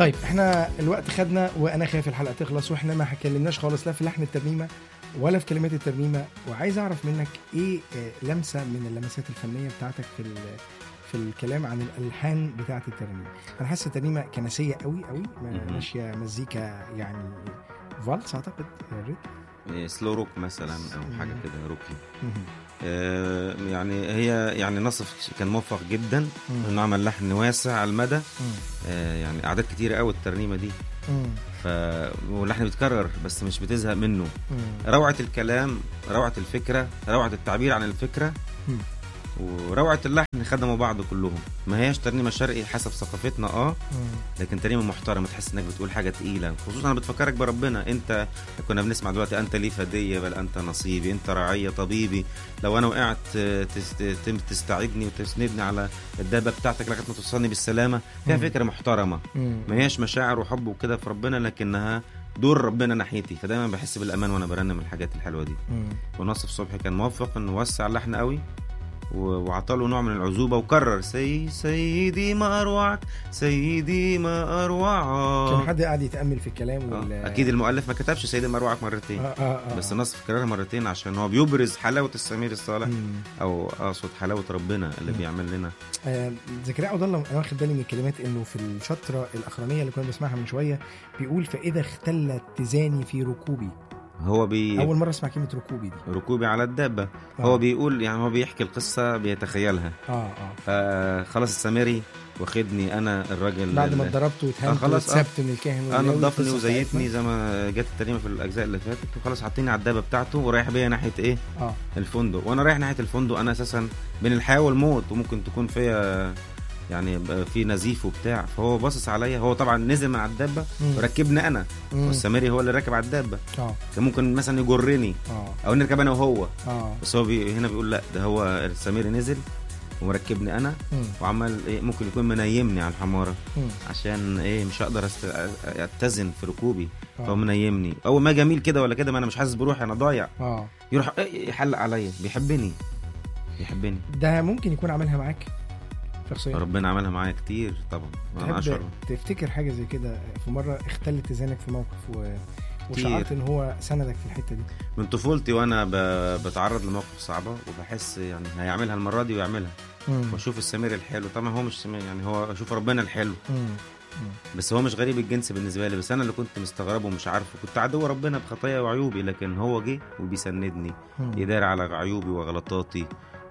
طيب احنا الوقت خدنا، وانا خايف الحلقه تخلص واحنا ما اتكلمناش خالص لا في لحن الترنيمه ولا في كلمات الترنيمه، وعايز اعرف منك ايه لمسه من اللمسات الفنيه بتاعتك في الكلام عن الالحان بتاعه الترنيمه. انا حاسس الترنيمه كنسيه قوي قوي، ماشيه مزيكا يعني فالس اعتقد سلو روك مثلا او حاجه كده روكي. يعني هي يعني نصف كان موفق جدا انه عمل لحن واسع على المدى. يعني اعداد كتيره قوي الترنيمه دي. واللحن بيتكرر بس مش بتزهق منه. روعه الكلام، روعه الفكره، روعه التعبير عن الفكره، وروعه اللحن خدموا بعض كلهم. ما هياش ترنيمه شرقي حسب ثقافتنا لكن ترنيمه محترمه، تحس انك بتقول حاجه تقيله، خصوصا بتفكرك بربنا. انت كنا بنسمع دلوقتي انت لي فديه بل انت نصيبي، انت رعيه طبيبي، لو انا وقعت تستعيدني وتسندني على الدابه بتاعتك لغايه ما توصلني بالسلامه. فيها فكره محترمه، ما هياش مشاعر وحب وكده في ربنا، لكنها دور ربنا ناحيتي، فدايما بحس بالامان وانا برنم الحاجات الحلوه دي. ونصف صبحي كان موفق انه وسع اللحن قوي وعطاله نوع من العزوبة، وكرر سيدي ما أروعك، سيدي ما أروعك. كان حد قاعد يتأمل في الكلام أكيد المؤلف ما كتبش سيدي ما أروعك مرتين. بس النصف كررها مرتين عشان هو بيبرز حلاوة السمير الصالح، أو أقصد حلاوة ربنا اللي بيعمل لنا. زكريا عبد الله أنا واخد بالي من الكلمات إنه في الشطرة الأخرانية اللي كنا بنسمعها من شوية بيقول فإذا اختلت تزاني في ركوبي. هو أول مرة أسمع كلمة ركوبي دي. ركوبي على الدابة. هو بيقول يعني هو بيحكي القصة بيتخيلها. خلاص السامري واخدني أنا الراجل بعد ما اتضربت واتهمت واتسبت من الكاهن، أنا نضفني وزيتني زي ما جت الترنيمة في الأجزاء اللي فاتت، وخلاص حاطيني على الدابة بتاعته ورايح بيا ناحية إيه؟ الفندق. وأنا رايح ناحية الفندق أنا أساسا بين الحياة والموت، وممكن تكون فيها يعني في نزيف وبتاع. فهو باصص عليا، هو طبعا نزل من على الدابه وركبني انا، والسامري هو اللي راكب على الدابه. كان ممكن مثلا يجرني او نركب انا وهو. بس هو هنا بيقول لا، ده هو السامري نزل ومركبني انا وعمل ايه، ممكن يكون منيمني على الحماره عشان ايه مش هقدر اتزن في ركوبي. فهو منيمني اول ما جميل كده ولا كده، ما انا مش حاسس بروحي، انا ضايع. يروح يحلق عليا، بيحبني. ده ممكن يكون عملها معاك شخصيا؟ ربنا عملها معايا كتير طبعا. تفتكر حاجة زي كده في مرة اختلت تزانك في موقف وشعرت ان هو سندك في الحتة دي؟ من طفولتي وانا بتعرض لمواقف صعبة وبحس يعني هيعملها المرة دي ويعملها، واشوف السمير الحلو. طبعا هو مش سمير، يعني هو اشوف ربنا الحلو. بس هو مش غريب الجنس بالنسبة لي، بس انا اللي كنت مستغربه ومش عارفه. كنت عدو ربنا بخطايا وعيوبي، لكن هو جه وبيسندني، يدار على عيوبي وغلطاتي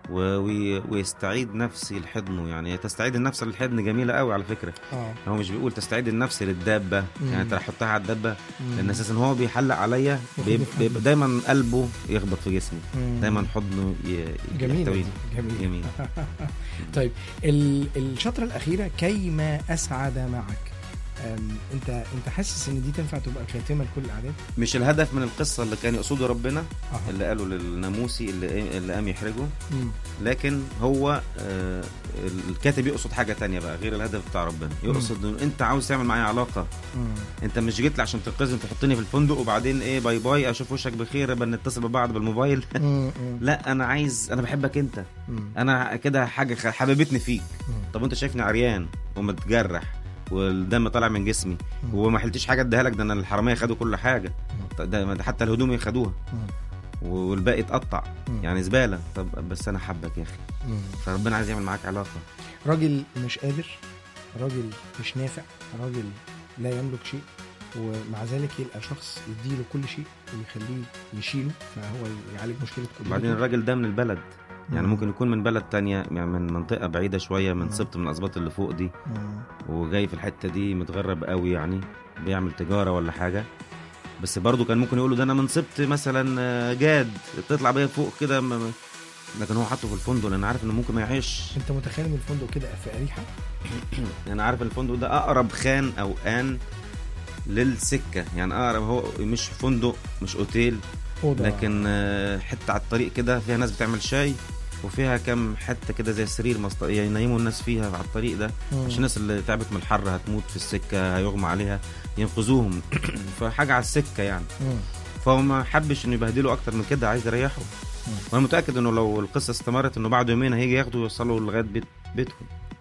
ويستعيد نفسي لحضنه. يعني تستعيد النفس للحضن جميلة قوي على فكرة. هو مش بيقول تستعيد النفس للدابة، يعني تحطها على الدابة، لأن أساسا هو بيحلق عليا، دايما قلبه يخبط في جسمي، دايما حضنه جميل. طيب الشطرة الأخيرة كيما أسعد معك، انت حاسس ان دي تنفع تبقى خاتمه لكل الاعداد؟ مش الهدف من القصه اللي كان يقصده ربنا اللي قاله للناموسي اللي قام يحرجه، لكن هو الكاتب يقصد حاجه تانية بقى غير الهدف بتاع ربنا. يقصد ان انت عاوز تعمل معايا علاقه. انت مش جيت لي عشان تنقذني تحطني في الفندق وبعدين ايه باي باي اشوف وشك بخير بنتصل ببعض بالموبايل. لا انا بحبك انت. انا كده حاجه حببتني فيك. طب انت شايفني عريان ومتجرح والدم طالع من جسمي وما حلتش حاجه اديها لك، ده انا الحراميه خدوا كل حاجه، ده حتى الهدوم خدوها والباقي اتقطع، يعني زباله. طب بس انا حبك يا اخي. فربنا عايز يعمل معاك علاقه. راجل مش قادر، راجل مش نافع، راجل لا يملك شيء، ومع ذلك يلقى شخص يديله كل شيء ويخليه يشيله، فهو يعالج مشكله كل. بعدين الراجل ده من البلد، يعني ممكن يكون من بلد تانية، يعني من منطقة بعيدة شوية، من سبط من الأسباط اللي فوق دي، وجاي في الحتة دي متغرب قوي، يعني بيعمل تجارة ولا حاجة. بس برضو كان ممكن يقولوا ده أنا من سبط مثلا جاد تطلع بيا فوق كده، لكن هو حطه في الفندق لأن عارف إنه ممكن ما يعيش. أنت متخيل إن الفندق كده في أريحة؟ أنا عارف الفندق ده أقرب خان أو آن للسكة، يعني أقرب، هو مش فندق مش أوتيل، لكن حتة على الطريق كده فيها ناس بتعمل شاي، وفيها كم حته كده زي سرير ينيموا الناس فيها على الطريق ده، عشان الناس اللي تعبت من الحر هتموت في السكه هيغمى عليها ينقذوهم. فحاجه على السكه يعني. فهو ما حبش انه يبهدله اكتر من كده، عايز يريحه. وانا متاكد انه لو القصه استمرت انه بعد يومين هيجي ياخده ويوصله لغايه بيتهم.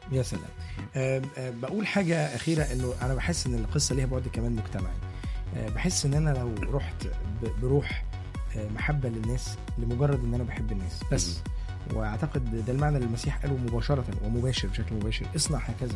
يا سلام. بقول حاجة أخيرة، إنه أنا بحس إن القصة ليها بعد كمان مجتمعي. بحس إن أنا لو رحت بروح محبة للناس لمجرد إن أنا بحب الناس بس، واعتقد ده المعنى اللي المسيح قاله مباشرة ومباشر بشكل مباشر، اصنع هكذا.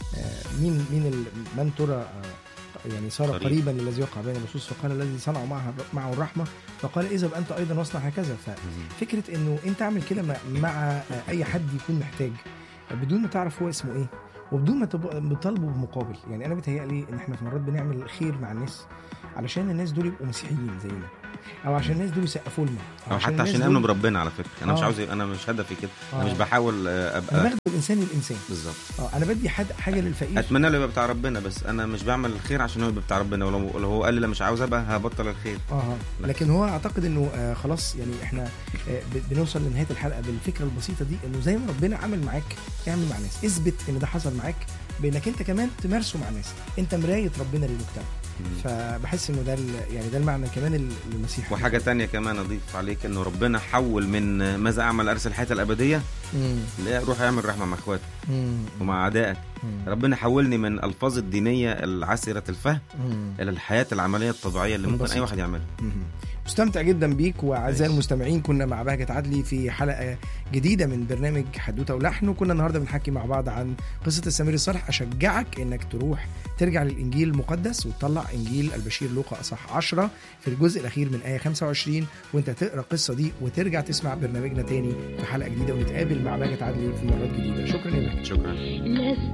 من ترى يعني صار قريبا للذي يقع بين اللصوص، فقال الذي صنعوا معه الرحمة فقال إذا أنت أيضا واصنع هكذا. ففكرة إنه أنت تعمل كده مع أي حد يكون محتاج بدون ما تعرف هو اسمه إيه، وبدون ما تطالبه بمقابل. يعني أنا بتهيألي إن إحنا في مرات بنعمل خير مع الناس علشان الناس دول يبقوا مسيحيين زينا، او عشان الناس دول يسقفوا لنا، او حتى عشان يامنوا بربنا. على فكره انا مش عاوز، انا مش هدفي كده. انا مش بحاول ابقى، انا باخد الانسان للانسان بالظبط. انا بدي حاجه للفقير، اتمنى له يبقى بتاع ربنا، بس انا مش بعمل الخير عشان هو يبقى بتاع ربنا. ولو هو قال لي لا مش عاوز ابقى، هبطل الخير. لكن هو اعتقد انه خلاص يعني احنا بنوصل لنهايه الحلقه بالفكره البسيطه دي، انه زي ما ربنا عمل معاك اعمل مع الناس. اثبت ان ده حصل معاك بانك انت كمان تمارسه مع الناس. انت مرايه ربنا للمجتمع. فبحس انه ده يعني ده المعنى كمان المسيح. وحاجه تانية كمان اضيف عليك، انه ربنا حول من ماذا اعمل ارسل الحياه الابديه، لا روح اعمل رحمه مع اخواتك ومع اعدائك. ربنا حولني من الفاظ الدينيه العسره الفهم الى الحياه العمليه الطبيعيه اللي ممكن اي واحد يعملها. مستمتع جدا بيك. واعزائي المستمعين، كنا مع بهجت عدلي في حلقه جديده من برنامج حدوته ولحن، وكنا النهارده بنحكي مع بعض عن قصه السمير الصالح. اشجعك انك ترجع للانجيل المقدس وتطلع انجيل البشير لوقا اصح 10 في الجزء الاخير من ايه 25، وانت تقرا القصه دي وترجع تسمع برنامجنا تاني في حلقه جديده، ونتقابل مع بهجت عدلي في مرات جديده. شكرا لك. شكرا.